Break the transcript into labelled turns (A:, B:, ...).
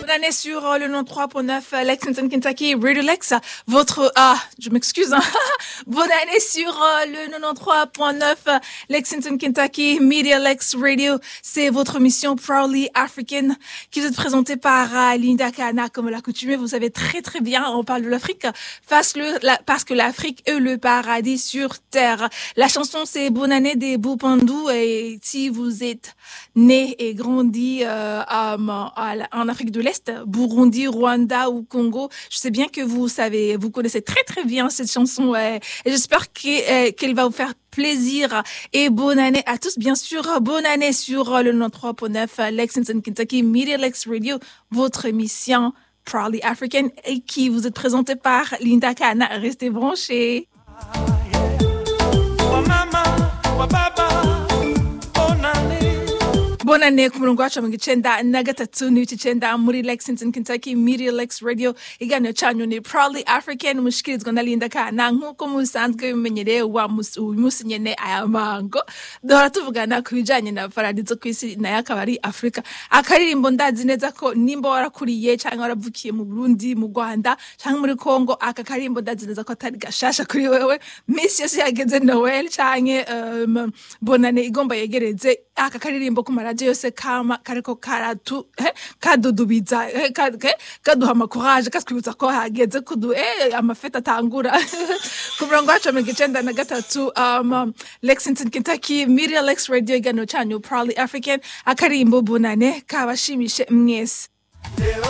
A: Bonne année sur le 93.9 Lexington, Kentucky, Radio Lex. Je m'excuse. Bonne année sur le 93.9 Lexington, Kentucky, Media Lex Radio. C'est votre mission Proudly African qui est présentée par Linda Kana. Comme l'accoutumée, vous savez très très bien, on parle de l'Afrique parce que l'Afrique est le paradis sur terre. La chanson c'est Bonne année des Boupandou, et si vous êtes né et grandi en Afrique de l'Est, Burundi, Rwanda ou Congo, je sais bien que vous connaissez très très bien cette chanson, et j'espère qu'elle va vous faire plaisir. Et bonne année à tous, bien sûr. Bonne année sur le 93.9 Lexington, Kentucky, Media Lex Radio, votre émission Proudly African, et qui vous est présentée par Linda Kana. Restez branchés. Bonne année ku murongo wacu mu gicenda na gatatu n'icicenda muri Lexington, Kentucky, Media Lex Radio. Iganiro canyu ni Proudly African, mushikirizwa na Linda Kana. Nk'uko musanzwe bimenyereye uyu musi nyene aya mango duhora tuvugana ku bijanye na paradizo kw'isi nayo akaba ari Afrika. Akaririmbo ndazi neza ko nimba warakuriye canke waravukiye mu Burundi, mu Rwanda canke muri Congo, aka karimbo ndazi neza ko atari gashasha kuri wewe. Misi yose yageze Noel canke bonne année igomba yegereze, aka karirimbo ku maradiyo yose kama kariko kadudubiza kaduha amakuraje katwibutsa ko hageze kudu amafeta atangura ku murongo wacu mu gicenda na gatatu Lexington, Kentucky, Media Lex Radio, iganiro canyu Proudly African. Akarimbo Bonne année kabashimishe mwese.